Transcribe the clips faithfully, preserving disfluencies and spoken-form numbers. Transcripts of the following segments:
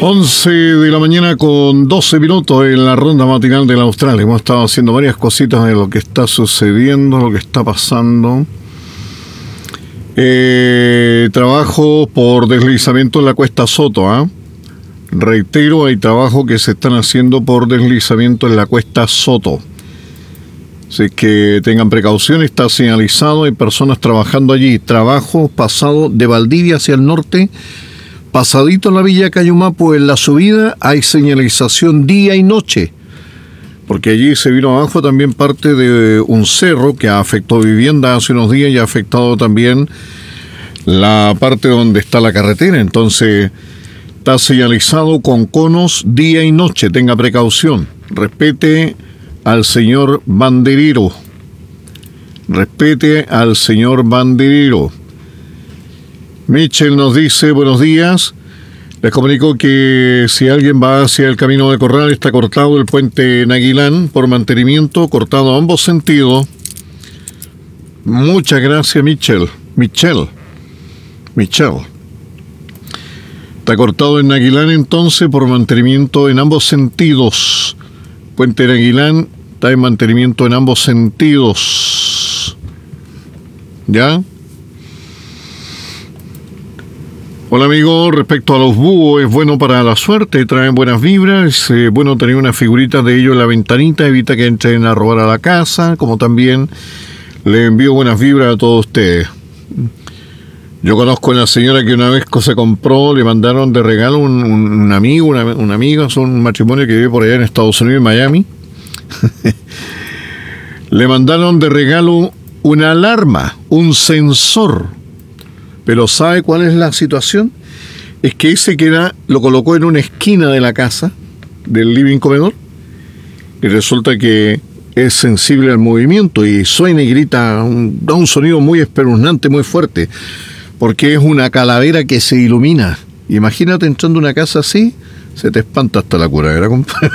once de la mañana con doce minutos en la ronda matinal de la Austral. Hemos estado haciendo varias cositas de lo que está sucediendo, lo que está pasando. Eh, trabajo por deslizamiento en la Cuesta Soto, ¿eh? Reitero, hay trabajo que se están haciendo por deslizamiento en la Cuesta Soto. Así que tengan precaución, está señalizado, hay personas trabajando allí. Trabajo pasado de Valdivia hacia el norte, pasadito la Villa Cayumapo, en la subida hay señalización día y noche, porque allí se vino abajo también parte de un cerro que afectó viviendas hace unos días y ha afectado también la parte donde está la carretera. Entonces está señalizado con conos día y noche, tenga precaución, respete al señor banderero, respete al señor banderero. Michel nos dice, buenos días, les comunico que si alguien va hacia el camino de Corral, está cortado el puente Naguilán por mantenimiento, cortado a ambos sentidos. Muchas gracias, Michel. Michel. Michel. Está cortado en Naguilán entonces por mantenimiento en ambos sentidos. Puente Naguilán está en mantenimiento en ambos sentidos. ¿Ya? Hola amigo, respecto a los búhos, es bueno para la suerte, traen buenas vibras, es bueno tener una figurita de ellos en la ventanita, evita que entren a robar a la casa, como también le envío buenas vibras a todos ustedes. Yo conozco a una señora que una vez se compró, le mandaron de regalo un, un, un amigo, una, una amiga, son un matrimonio que vive por allá en Estados Unidos, en Miami. Le mandaron de regalo una alarma, un sensor. Pero ¿sabe cuál es la situación? Es que ese que era, lo colocó en una esquina de la casa, del living comedor, y resulta que es sensible al movimiento y suena y grita, un, da un sonido muy espeluznante, muy fuerte, porque es una calavera que se ilumina. Imagínate entrando a una casa así, se te espanta hasta la curadera, compadre.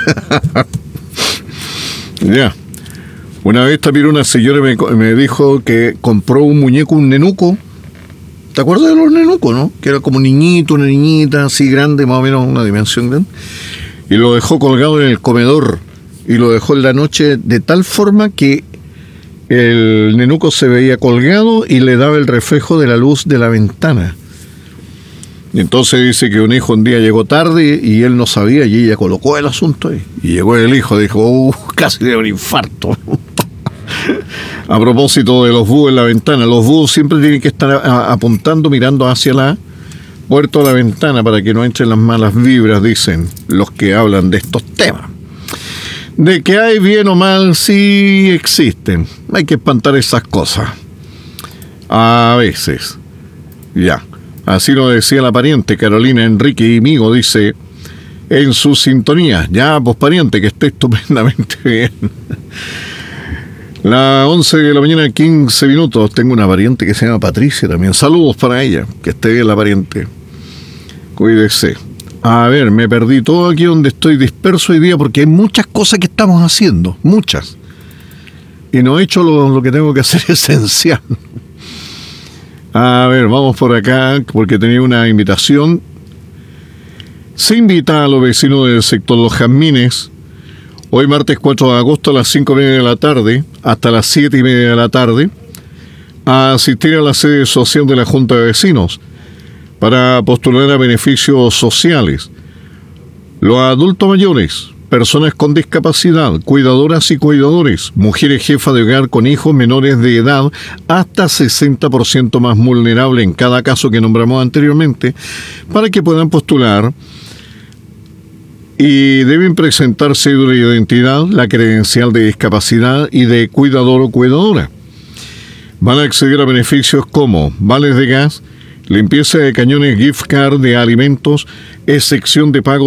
Ya. Una vez también una señora me, me dijo que compró un muñeco, un nenuco. ¿Te acuerdas de los nenucos, no? Que era como un niñito, una niñita así grande, más o menos una dimensión grande. Y lo dejó colgado en el comedor. Y lo dejó en la noche de tal forma que el nenuco se veía colgado y le daba el reflejo de la luz de la ventana. Y entonces dice que un hijo un día llegó tarde y él no sabía y ella colocó el asunto ahí. Y llegó el hijo, dijo, uh, casi de un infarto. A propósito de los búhos en la ventana, los búhos siempre tienen que estar a, apuntando, mirando hacia la puerta de la ventana para que no entren las malas vibras, dicen los que hablan de estos temas. De que hay bien o mal, sí existen. Hay que espantar esas cosas. A veces. Ya. Así lo decía la pariente Carolina Enrique y Migo, dice en su sintonía. Ya, pues pariente, que esté estupendamente bien. Las once de la mañana, quince minutos. Tengo una pariente que se llama Patricia también. Saludos para ella. Que esté bien la pariente. Cuídese. A ver, me perdí todo aquí donde estoy disperso hoy día porque hay muchas cosas que estamos haciendo. Muchas. Y no he hecho lo, lo que tengo que hacer esencial. A ver, vamos por acá porque tenía una invitación. Se invita a los vecinos del sector Los Jazmines hoy martes cuatro de agosto a las cinco y media de la tarde hasta las siete y media de la tarde a asistir a la sede social de la Junta de Vecinos para postular a beneficios sociales. Los adultos mayores, personas con discapacidad, cuidadoras y cuidadores, mujeres jefas de hogar con hijos menores de edad hasta sesenta por ciento más vulnerable en cada caso que nombramos anteriormente, para que puedan postular. Y deben presentar cédula de identidad, la credencial de discapacidad y de cuidador o cuidadora. Van a acceder a beneficios como vales de gas, limpieza de cañones, gift card de alimentos, excepción de pago